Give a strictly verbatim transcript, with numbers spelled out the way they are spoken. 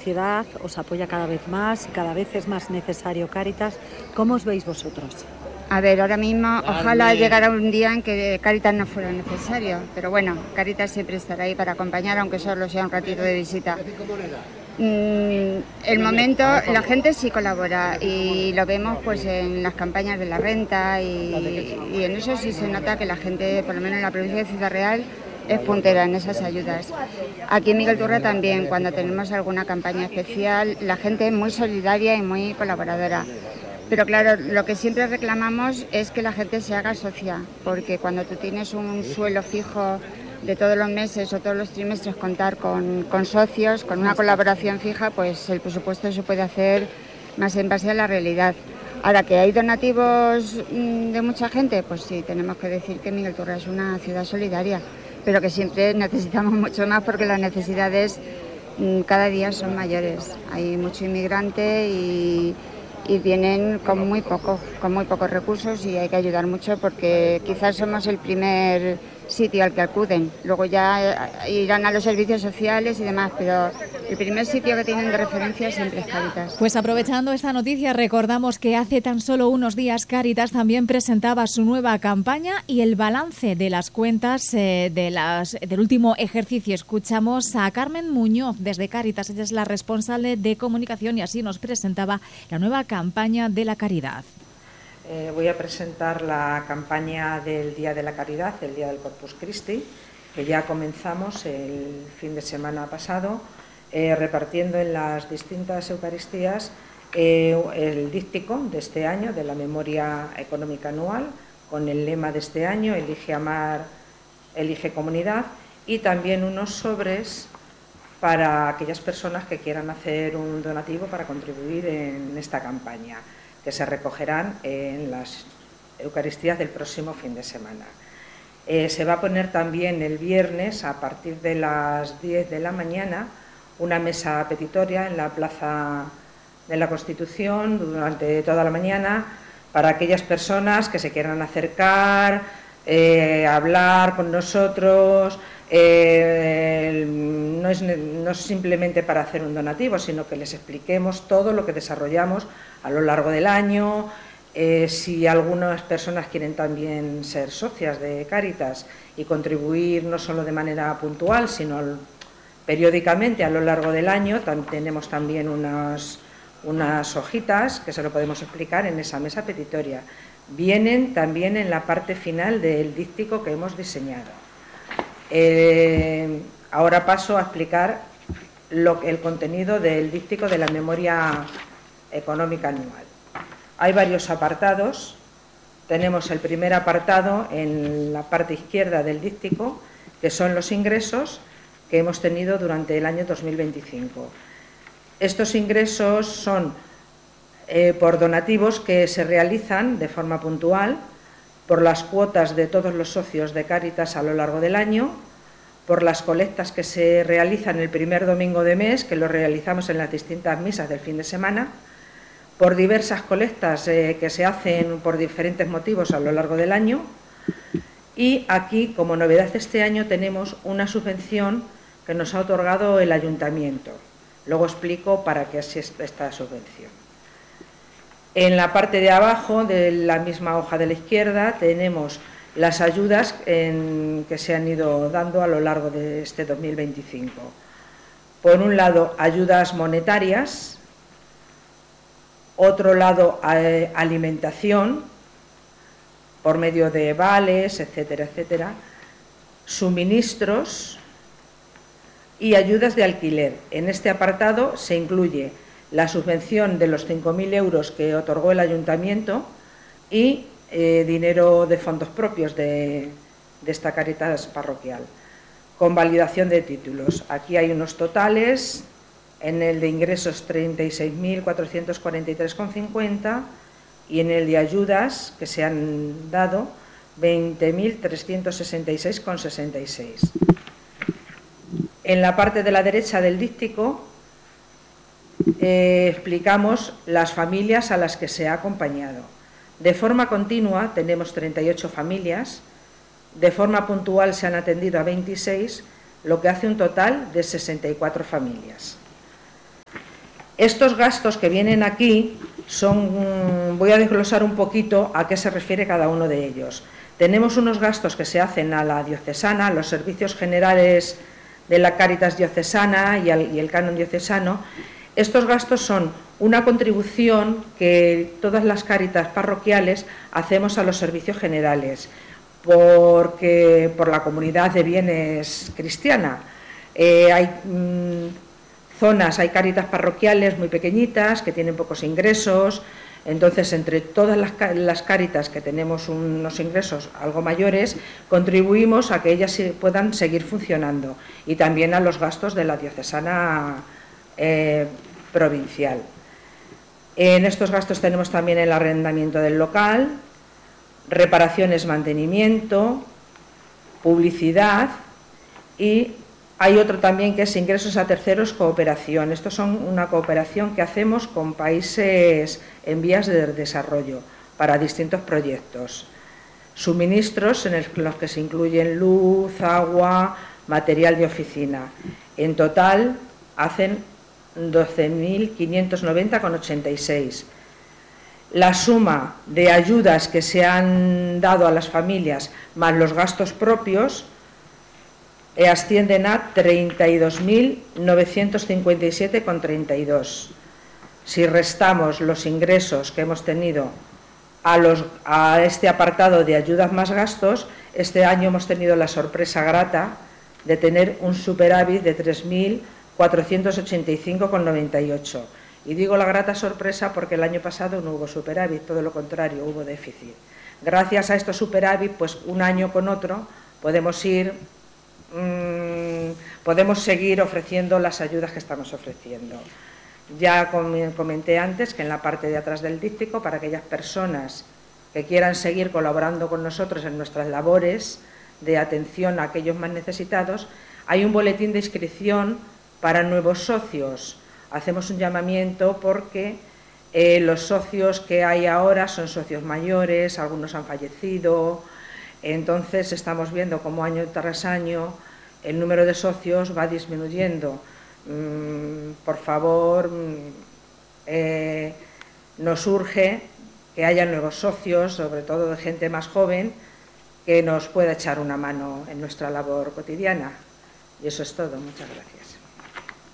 sociedad os apoya cada vez más y cada vez es más necesario Cáritas. ¿Cómo os veis vosotros? A ver, ahora mismo ojalá llegara un día en que Cáritas no fuera necesario, pero bueno, Cáritas siempre estará ahí para acompañar, aunque solo sea un ratito de visita. Mm, el momento, la gente sí colabora y lo vemos pues en las campañas de la renta y, y en eso sí se nota que la gente, por lo menos en la provincia de Ciudad Real, es puntera en esas ayudas. Aquí en Miguel Turra también, cuando tenemos alguna campaña especial, la gente es muy solidaria y muy colaboradora. Pero claro, lo que siempre reclamamos es que la gente se haga socia, porque cuando tú tienes un suelo fijo de todos los meses o todos los trimestres contar con, con socios, con una colaboración fija, pues el presupuesto se puede hacer más en base a la realidad. Ahora, que hay donativos de mucha gente, pues sí, tenemos que decir que Miguel Turra es una ciudad solidaria, pero que siempre necesitamos mucho más porque las necesidades cada día son mayores. Hay mucho inmigrante y... y vienen con muy poco, con muy pocos recursos y hay que ayudar mucho porque quizás somos el primer sitio al que acuden. Luego ya irán a los servicios sociales y demás, pero el primer sitio que tienen de referencia siempre es Cáritas. Pues aprovechando esta noticia, recordamos que hace tan solo unos días Cáritas también presentaba su nueva campaña y el balance de las cuentas eh, de las, del último ejercicio. Escuchamos a Carmen Muñoz desde Cáritas, ella es la responsable de comunicación y así nos presentaba la nueva campaña de la caridad. Eh, voy a presentar la campaña del Día de la Caridad, el Día del Corpus Christi, que ya comenzamos el fin de semana pasado, eh, repartiendo en las distintas Eucaristías eh, el díptico de este año, de la Memoria Económica Anual, con el lema de este año, Elige Amar, Elige Comunidad, y también unos sobres para aquellas personas que quieran hacer un donativo para contribuir en esta campaña, que se recogerán en las Eucaristías del próximo fin de semana. Eh, se va a poner también el viernes, a partir de las diez de la mañana, una mesa petitoria en la Plaza de la Constitución durante toda la mañana para aquellas personas que se quieran acercar, eh, hablar con nosotros. Eh, no, es, no es simplemente para hacer un donativo, sino que les expliquemos todo lo que desarrollamos a lo largo del año. Eh, si algunas personas quieren también ser socias de Cáritas y contribuir no solo de manera puntual, sino al, periódicamente a lo largo del año, tam, tenemos también unas, unas hojitas que se lo podemos explicar en esa mesa petitoria. Vienen también en la parte final del díptico que hemos diseñado. Eh, ahora paso a explicar lo, el contenido del díptico de la Memoria Económica Anual. Hay varios apartados. Tenemos el primer apartado en la parte izquierda del díptico, que son los ingresos que hemos tenido durante el año dos mil veinticinco. Estos ingresos son eh, por donativos que se realizan de forma puntual, por las cuotas de todos los socios de Cáritas a lo largo del año, por las colectas que se realizan el primer domingo de mes, que lo realizamos en las distintas misas del fin de semana, por diversas colectas eh, que se hacen por diferentes motivos a lo largo del año, y aquí, como novedad de este año, tenemos una subvención que nos ha otorgado el Ayuntamiento. Luego explico para qué es esta subvención. En la parte de abajo de la misma hoja de la izquierda tenemos las ayudas en, que se han ido dando a lo largo de este dos mil veinticinco. Por un lado, ayudas monetarias, otro lado, eh, alimentación, por medio de vales, etcétera, etcétera, suministros y ayudas de alquiler. En este apartado se incluye la subvención de los cinco mil euros que otorgó el Ayuntamiento y eh, dinero de fondos propios de, de esta Cáritas parroquial, con validación de títulos. Aquí hay unos totales, en el de ingresos treinta y seis mil cuatrocientos cuarenta y tres coma cincuenta y en el de ayudas que se han dado veinte mil trescientos sesenta y seis coma sesenta y seis. En la parte de la derecha del díptico eh, explicamos las familias a las que se ha acompañado. De forma continua tenemos treinta y ocho familias, de forma puntual se han atendido a veintiséis, lo que hace un total de sesenta y cuatro familias. Estos gastos que vienen aquí son, voy a desglosar un poquito a qué se refiere cada uno de ellos. Tenemos unos gastos que se hacen a la diocesana, a los servicios generales de la Cáritas diocesana y, al, y el canon diocesano. Estos gastos son una contribución que todas las Cáritas parroquiales hacemos a los servicios generales, porque por la comunidad de bienes cristiana. Eh, hay mmm, zonas, hay Cáritas parroquiales muy pequeñitas que tienen pocos ingresos. Entonces, entre todas las, las Cáritas que tenemos unos ingresos algo mayores, contribuimos a que ellas puedan seguir funcionando y también a los gastos de la diocesana eh, provincial. En estos gastos tenemos también el arrendamiento del local, reparaciones, mantenimiento, publicidad y hay otro también que es ingresos a terceros, cooperación. Estos son una cooperación que hacemos con países en vías de desarrollo para distintos proyectos. Suministros en los que se incluyen luz, agua, material de oficina. En total hacen doce mil quinientos noventa coma ochenta y seis. La suma de ayudas que se han dado a las familias más los gastos propios ascienden a treinta y dos mil novecientos cincuenta y siete coma treinta y dos. Si restamos los ingresos que hemos tenido a, los, a este apartado de ayudas más gastos, este año hemos tenido la sorpresa grata de tener un superávit de tres mil cuatrocientos ochenta y cinco coma noventa y ocho. Y digo la grata sorpresa porque el año pasado no hubo superávit, todo lo contrario, hubo déficit. Gracias a estos superávit, pues un año con otro podemos ir... podemos seguir ofreciendo las ayudas que estamos ofreciendo. Ya comenté antes que en la parte de atrás del díptico, para aquellas personas que quieran seguir colaborando con nosotros en nuestras labores de atención a aquellos más necesitados, hay un boletín de inscripción para nuevos socios. Hacemos un llamamiento porque eh, los socios que hay ahora son socios mayores, algunos han fallecido. Entonces estamos viendo cómo año tras año el número de socios va disminuyendo. Mm, por favor, mm, eh, nos urge que haya nuevos socios, sobre todo de gente más joven, que nos pueda echar una mano en nuestra labor cotidiana. Y eso es todo. Muchas gracias.